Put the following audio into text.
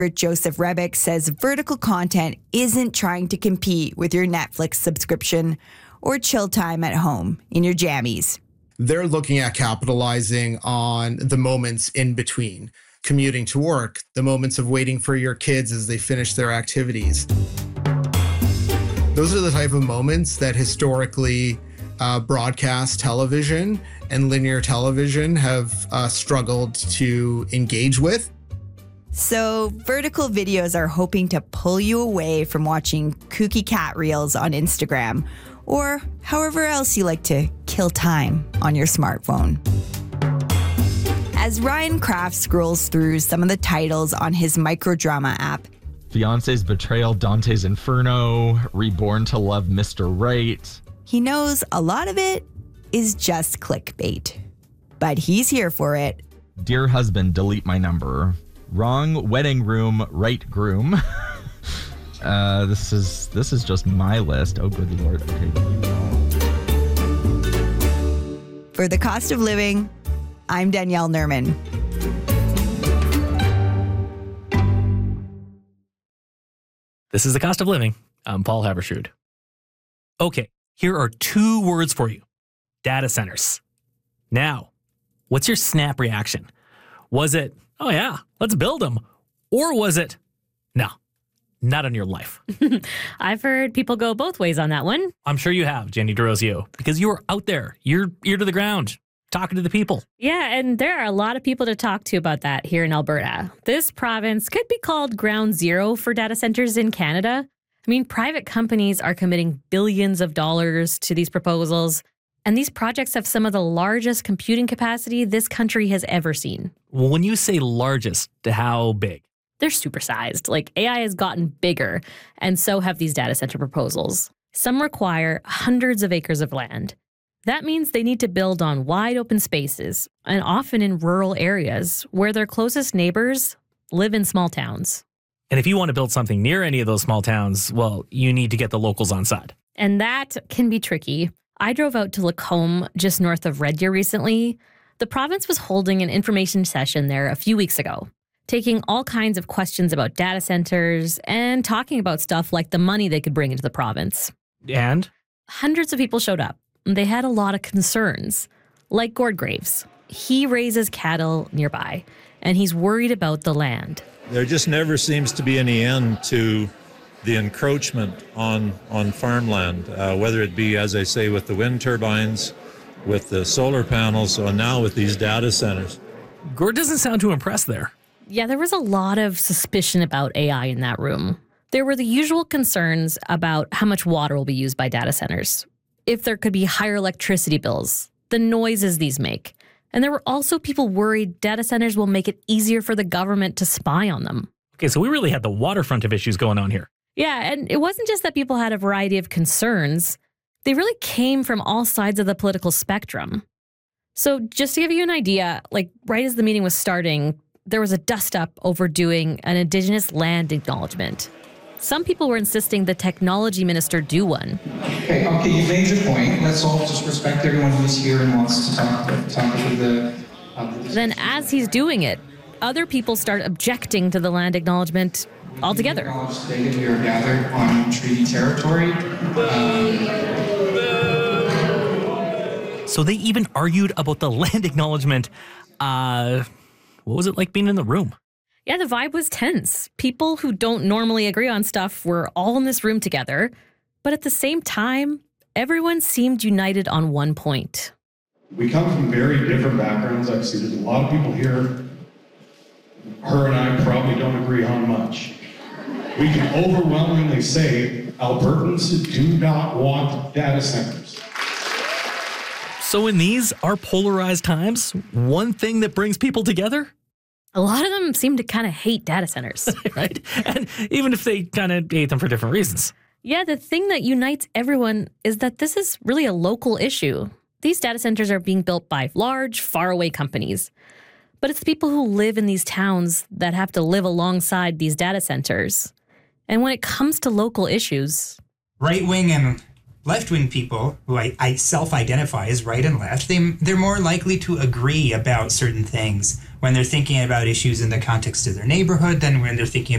Joseph Rebick says vertical content isn't trying to compete with your Netflix subscription or chill time at home in your jammies. They're looking at capitalizing on the moments in between, commuting to work, the moments of waiting for your kids as they finish their activities. Those are the type of moments that historically broadcast television and linear television have struggled to engage with. So vertical videos are hoping to pull you away from watching kooky cat reels on Instagram or however else you like to kill time on your smartphone. As Ryan Kraft scrolls through some of the titles on his microdrama app, Fiance's Betrayal, Dante's Inferno, Reborn to Love Mr. Right, he knows a lot of it is just clickbait. But he's here for it. Dear Husband, Delete My Number, Wrong Wedding Room, Right Groom. This is just my list. Oh, good Lord. Okay. For The Cost of Living, I'm Danielle Nerman. This is The Cost of Living. I'm Paul Haberstrood. Okay, here are 2 words for you. Data centers. Now, what's your snap reaction? Was it, oh yeah, let's build them? Or was it, no, not on your life? I've heard people go both ways on that one. I'm sure you have, Jenny DeRosio, because you were out there. You're ear to the ground, talking to the people. Yeah, and there are a lot of people to talk to about that here in Alberta. This province could be called ground zero for data centers in Canada. I mean, private companies are committing billions of dollars to these proposals, and these projects have some of the largest computing capacity this country has ever seen. Well, when you say largest, how big? They're supersized. Like, AI has gotten bigger, and so have these data center proposals. Some require hundreds of acres of land. That means they need to build on wide open spaces, and often in rural areas where their closest neighbors live in small towns. And if you want to build something near any of those small towns, well, you need to get the locals on side. And that can be tricky. I drove out to Lacombe, just north of Red Deer recently. The province was holding an information session there a few weeks ago, taking all kinds of questions about data centers and talking about stuff like the money they could bring into the province. And? Hundreds of people showed up. They had a lot of concerns, like Gord Graves. He raises cattle nearby, and he's worried about the land. There just never seems to be any end to the encroachment on farmland, whether it be, as I say, with the wind turbines, with the solar panels, or now with these data centers. Gord doesn't sound too impressed there. Yeah, there was a lot of suspicion about AI in that room. There were the usual concerns about how much water will be used by data centers, if there could be higher electricity bills, the noises these make. And there were also people worried data centers will make it easier for the government to spy on them. Okay, so we really had the waterfront of issues going on here. Yeah, and it wasn't just that people had a variety of concerns. They really came from all sides of the political spectrum. So just to give you an idea, like right as the meeting was starting, there was a dust-up over doing an Indigenous land acknowledgement. Some people were insisting the technology minister do one. Okay, you've made your point. Let's all just respect everyone who's here and wants to talk to the... Then as he's doing it, other people start objecting to the land acknowledgement altogether. Today that we are gathered on treaty territory. So they even argued about the land acknowledgement. What was it like being in the room? Yeah, the vibe was tense. People who don't normally agree on stuff were all in this room together. But at the same time, everyone seemed united on one point. We come from very different backgrounds. I see there's a lot of people here. Her and I probably don't agree on much. We can overwhelmingly say Albertans do not want data centers. So in these, our polarized times, one thing that brings people together? A lot of them seem to kind of hate data centers. Right? And even if they kind of hate them for different reasons. Yeah, the thing that unites everyone is that this is really a local issue. These data centers are being built by large, faraway companies. But it's the people who live in these towns that have to live alongside these data centers. And when it comes to local issues... Right-wing and left-wing people, who I self-identify as right and left, they're more likely to agree about certain things when they're thinking about issues in the context of their neighborhood than when they're thinking